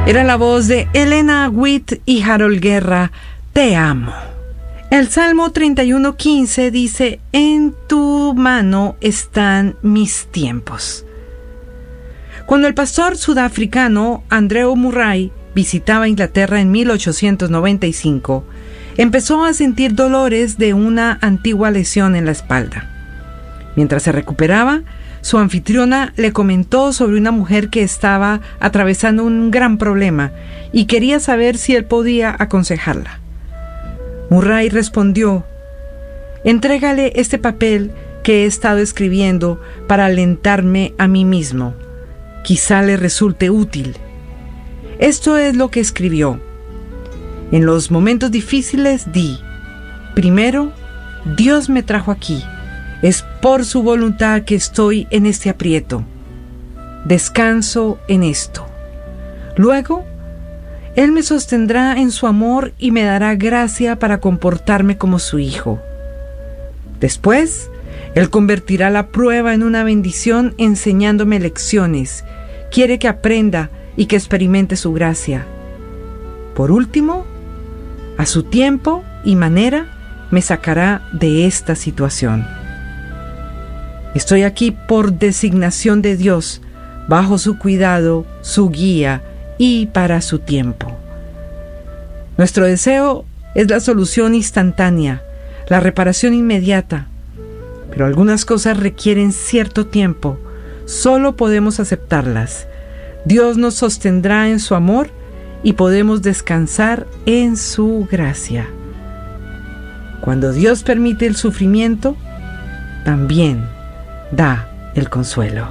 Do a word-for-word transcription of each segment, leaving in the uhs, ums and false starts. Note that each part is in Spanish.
Era la voz de Elena Witt y Harold Guerra, Te amo. El Salmo treinta y uno quince dice: en tu mano están mis tiempos. Cuando el pastor sudafricano Andrew Murray visitaba Inglaterra en mil ochocientos noventa y cinco, empezó a sentir dolores de una antigua lesión en la espalda. Mientras se recuperaba, su anfitriona le comentó sobre una mujer que estaba atravesando un gran problema y quería saber si él podía aconsejarla. Murray respondió: entrégale este papel que he estado escribiendo para alentarme a mí mismo. Quizá le resulte útil. Esto es lo que escribió: en los momentos difíciles di, primero, Dios me trajo aquí. Es por su voluntad que estoy en este aprieto. Descanso en esto. Luego, Él me sostendrá en su amor y me dará gracia para comportarme como su hijo. Después, Él convertirá la prueba en una bendición enseñándome lecciones. Quiere que aprenda y que experimente su gracia. Por último, a su tiempo y manera, me sacará de esta situación. Estoy aquí por designación de Dios, bajo su cuidado, su guía y para su tiempo. Nuestro deseo es la solución instantánea, la reparación inmediata, pero algunas cosas requieren cierto tiempo. Solo podemos aceptarlas. Dios nos sostendrá en su amor y podemos descansar en su gracia. Cuando Dios permite el sufrimiento, también da el consuelo.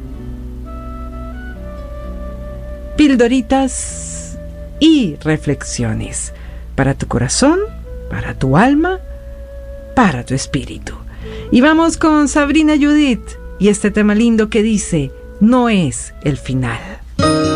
Pildoritas y reflexiones para tu corazón, para tu alma, para tu espíritu. Y vamos con Sabrina Judith y este tema lindo que dice: no es el final.